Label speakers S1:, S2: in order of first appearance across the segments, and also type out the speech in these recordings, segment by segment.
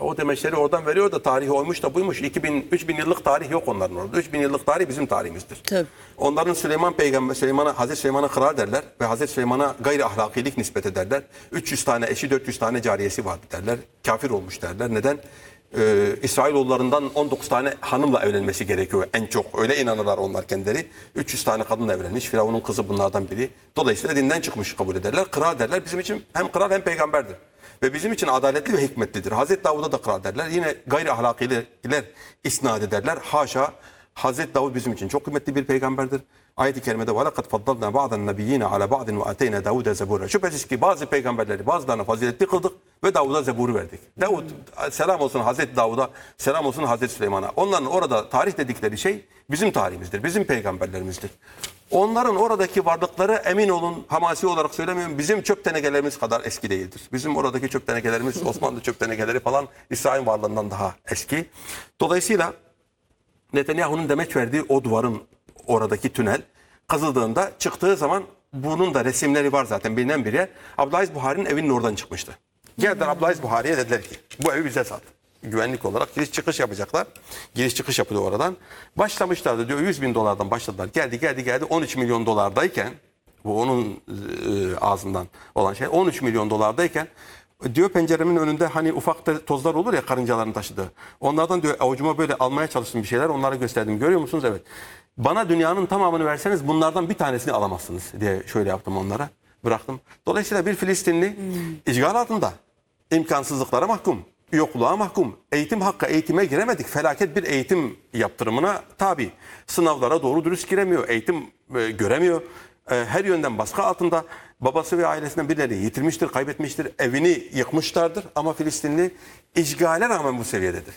S1: O demeçleri oradan veriyor da tarihi oymuş da buymuş. 3000 yıllık tarih yok onların orada. 3000 yıllık tarih bizim tarihimizdir.
S2: Tabii.
S1: Onların Hazreti Süleyman'a kral derler ve Hazreti Süleyman'a gayri ahlakilik nispet ederler. 300 tane eşi 400 tane cariyesi vardı derler. Kafir olmuş derler. Neden? İsrailoğullarından 19 tane hanımla evlenmesi gerekiyor en çok. Öyle inanırlar onlar kendileri. 300 tane kadınla evlenmiş. Firavun'un kızı bunlardan biri. Dolayısıyla dinden çıkmış kabul ederler. Kral derler. Bizim için hem kral hem peygamberdir. Ve bizim için adaletli ve hikmetlidir. Hazreti Davud'a da kral derler. Yine gayri ahlakiler isnat ederler. Haşa. Hazreti Davud bizim için çok kıymetli bir peygamberdir. Ayet-i kerimede وَلَقَدْ فَضَّلْنَا بَعْضَ النَّبِيِّينَ عَلَى بَعْضٍ وَاَتَيْنَا دَاوُدَ زَبُورًا. Şüphesiz ki bazı peygamberleri bazılarına faziletli kıldık ve Davud'a zeburu verdik. Davud, selam olsun Hazreti Davud'a, selam olsun Hazreti Süleyman'a. Onların orada tarih dedikleri şey bizim tarihimizdir, bizim peygamberlerimizdir. Onların oradaki varlıkları emin olun hamasi olarak söylemiyorum bizim çöp tenekelerimiz kadar eski değildir. Bizim oradaki çöp tenekelerimiz Osmanlı çöp tenekeleri falan İsrail varlığından daha eski. Dolayısıyla Netanyahu'nun demeç verdiği o duvarın oradaki tünel kazıldığında çıktığı zaman bunun da resimleri var zaten bilinen bir yer. Abdülaziz Buhari'nin evinin oradan çıkmıştı. Geldiler Abdülaziz Buhari'ye dediler ki bu evi bize sat. Güvenlik olarak giriş çıkış yapacaklar. Giriş çıkış yapılıyor oradan. Başlamışlardı diyor 100 bin dolardan başladılar. Geldi 13 milyon dolardayken bu onun ağzından olan şey 13 milyon dolardayken diyor penceremin önünde hani ufak tozlar olur ya karıncaların taşıdığı. Onlardan diyor avucuma böyle almaya çalıştım bir şeyler onlara gösterdim. Görüyor musunuz? Evet. Bana dünyanın tamamını verseniz bunlardan bir tanesini alamazsınız diye şöyle yaptım onlara. Bıraktım. Dolayısıyla bir Filistinli işgal altında. İmkansızlıklara mahkum. Yokluğa mahkum. Eğitim hakkı eğitime giremedik. Felaket bir eğitim yaptırımına tabi. Sınavlara doğru dürüst giremiyor. Eğitim göremiyor. Her yönden baskı altında. Babası ve ailesinden birileri yitirmiştir, kaybetmiştir. Evini yıkmışlardır. Ama Filistinli işgale rağmen bu seviyededir.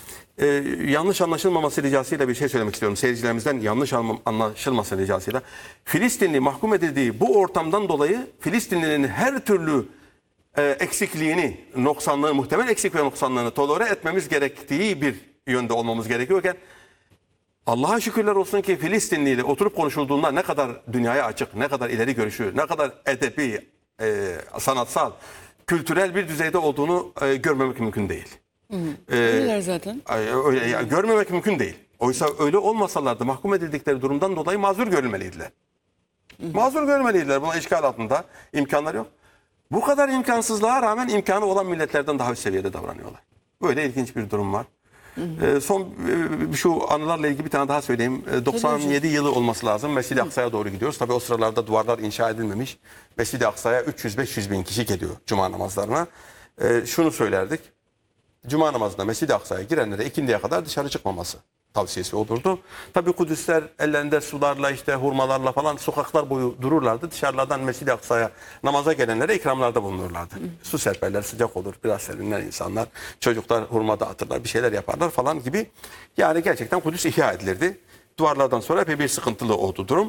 S1: Yanlış anlaşılmaması ricasıyla bir şey söylemek istiyorum. Seyircilerimizden yanlış anlaşılması ricasıyla. Filistinli mahkum edildiği bu ortamdan dolayı Filistinlinin her türlü eksikliğini, noksanlığı, muhtemel eksik ve noksanlığını tolere etmemiz gerektiği bir yönde olmamız gerekiyorken Allah'a şükürler olsun ki Filistinli ile oturup konuşulduğunda ne kadar dünyaya açık, ne kadar ileri görüşü, ne kadar edebi, sanatsal, kültürel bir düzeyde olduğunu görmemek mümkün değil.
S2: Öyleler zaten.
S1: Öyle, görmemek mümkün değil. Oysa öyle olmasalardı mahkum edildikleri durumdan dolayı mazur görülmeliydiler. Mazur görmeliydiler. Buna işgal altında imkanları yok. Bu kadar imkansızlığa rağmen imkanı olan milletlerden daha üst seviyede davranıyorlar. Böyle ilginç bir durum var. Son şu anılarla ilgili bir tane daha söyleyeyim. 97 yılı olması lazım. Mescid-i Aksa'ya doğru gidiyoruz. Tabii o sıralarda duvarlar inşa edilmemiş. Mescid-i Aksa'ya 300-500 bin kişi geliyor cuma namazlarına. Şunu söylerdik. Cuma namazında Mescid-i Aksa'ya girenlere ikindiye kadar dışarı çıkmaması tavsiyesi olurdu. Tabii Kudüsler ellerinde sularla işte hurmalarla falan sokaklar boyu dururlardı. Dışarılardan Mescid-i Aksa'ya namaza gelenlere ikramlarda bulunurlardı. Su serperler, sıcak olur, biraz serinler insanlar. Çocuklar hurma dağıtırlar, bir şeyler yaparlar falan gibi. Yani gerçekten Kudüs ihya edilirdi. Duvarlardan sonra epey bir sıkıntılı oldu durum.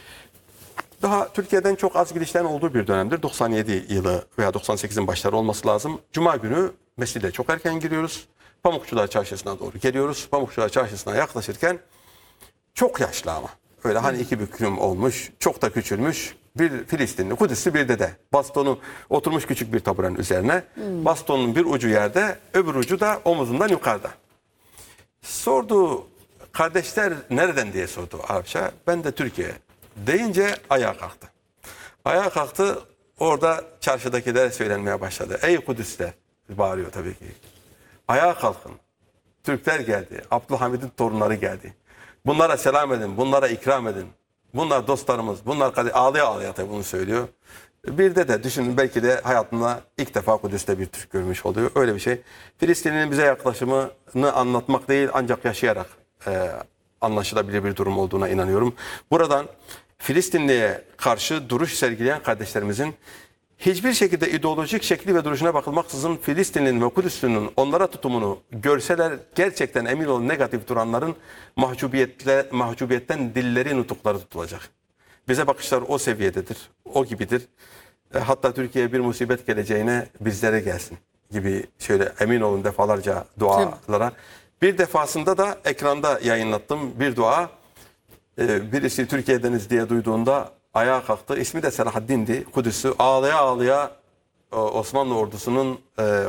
S1: Daha Türkiye'den çok az gidişlerin olduğu bir dönemdir. 97 yılı veya 98'in başları olması lazım. Cuma günü mescide çok erken giriyoruz. Pamukçular Çarşısı'na doğru geliyoruz. Pamukçular Çarşısı'na yaklaşırken çok yaşlı ama. Öyle hani iki büklüm olmuş, çok da küçülmüş bir Filistinli, Kudüs'lü bir dede. Bastonu oturmuş küçük bir taburenin üzerine. Bastonun bir ucu yerde, öbür ucu da omuzundan yukarıda. Sordu, kardeşler nereden diye sordu Arapça. Ben de Türkiye deyince ayağa kalktı. Ayağa kalktı, orada çarşıdakiler söylenmeye başladı. Ey Kudüsler, bağırıyor tabii ki. Ayağa kalkın. Türkler geldi. Abdülhamid'in torunları geldi. Bunlara selam edin. Bunlara ikram edin. Bunlar dostlarımız. Bunlar ağlaya ağlaya tabii bunu söylüyor. Bir de düşünün belki de hayatında ilk defa Kudüs'te bir Türk görmüş oluyor. Öyle bir şey. Filistin'in bize yaklaşımını anlatmak değil ancak yaşayarak anlaşılabilir bir durum olduğuna inanıyorum. Buradan Filistinli'ye karşı duruş sergileyen kardeşlerimizin hiçbir şekilde ideolojik şekli ve duruşuna bakılmaksızın Filistinli'nin ve Kudüs'lünün onlara tutumunu görseler gerçekten emin olun negatif duranların mahcubiyetten dilleri nutukları tutulacak. Bize bakışlar o seviyededir, o gibidir. Hatta Türkiye'ye bir musibet geleceğine bizlere gelsin gibi şöyle emin olun defalarca dualara. Bir defasında da ekranda yayınlattım bir dua. Birisi Türkiye'deniz diye duyduğunda ayağa kalktı. İsmi de Selahaddin'di. Kudüs'ü ağlaya ağlaya Osmanlı ordusunun